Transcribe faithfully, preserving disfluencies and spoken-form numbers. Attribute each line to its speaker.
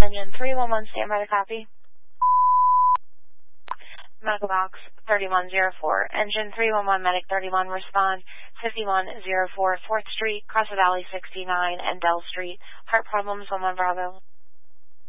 Speaker 1: Engine three one one, stand by to copy. Medical box thirty-one oh four. Engine three one one, medic thirty-one, respond. fifty-one oh four, fourth Street, Cross the Valley sixty-nine, and Dell Street. Heart problems, one one Bravo.